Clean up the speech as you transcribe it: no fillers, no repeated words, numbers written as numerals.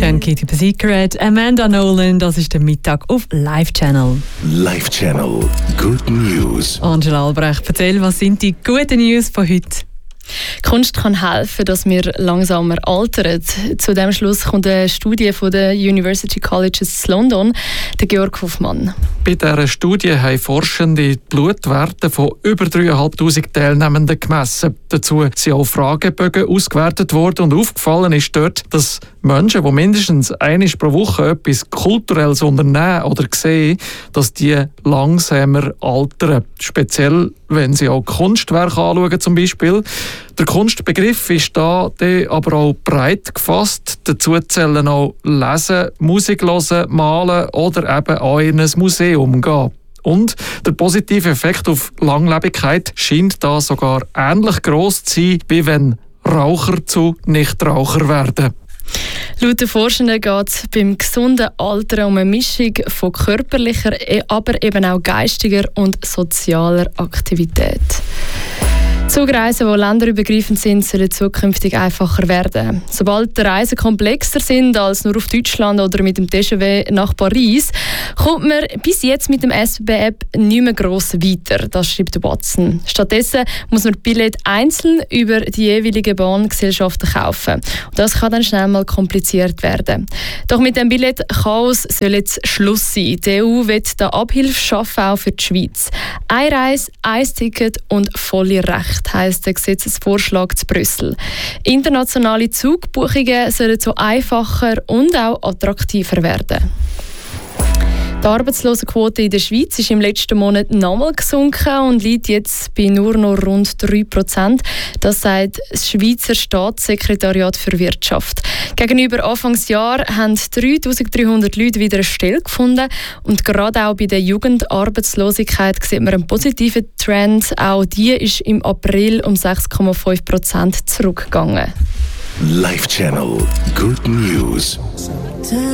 Weekend, Katy Secret, Amanda Nolan, das ist der Mittag auf Live Channel. Live Channel, Good News. Angela Albrecht, erzähl, was sind die guten News von heute? Kunst kann helfen, dass wir langsamer altern. Zu diesem Schluss kommt eine Studie von der University Colleges London, der Georg Hoffmann. Bei dieser Studie haben Forschende die Blutwerte von über 3'500 Teilnehmenden gemessen. Dazu sind auch Fragebögen ausgewertet worden und aufgefallen ist dort, dass Menschen, die mindestens einmal pro Woche etwas Kulturelles unternehmen oder sehen, dass die langsamer altern. Speziell, wenn sie auch Kunstwerke anschauen zum Beispiel. Der Kunstbegriff ist da aber auch breit gefasst. Dazu zählen auch Lesen, Musik hören, Malen oder eben auch in ein Museum gehen. Und der positive Effekt auf Langlebigkeit scheint da sogar ähnlich gross zu sein, wie wenn Raucher zu Nichtraucher werden. Laut den Forschenden geht es beim gesunden Altern um eine Mischung von körperlicher, aber eben auch geistiger und sozialer Aktivität. Zugreisen, die länderübergreifend sind, sollen zukünftig einfacher werden. Sobald die Reisen komplexer sind als nur auf Deutschland oder mit dem TGV nach Paris, kommt man bis jetzt mit dem SBB-App nicht mehr gross weiter, das schreibt Watson. Stattdessen muss man Billett einzeln über die jeweiligen Bahngesellschaften kaufen. Und das kann dann schnell mal kompliziert werden. Doch mit dem Billett-Chaos soll jetzt Schluss sein. Die EU will da Abhilfe schaffen, auch für die Schweiz. Eine Reise, ein Ticket und volle Rechte, heisst der Gesetzesvorschlag zu Brüssel. Internationale Zugbuchungen sollen so einfacher und auch attraktiver werden. Die Arbeitslosenquote in der Schweiz ist im letzten Monat nochmal gesunken und liegt jetzt bei nur noch rund 3%. Das sagt das Schweizer Staatssekretariat für Wirtschaft. Gegenüber Anfangsjahr haben 3'300 Leute wieder eine Stelle gefunden. Und gerade auch bei der Jugendarbeitslosigkeit sieht man einen positiven Trend. Auch die ist im April um 6,5% zurückgegangen. Live Channel, Good News.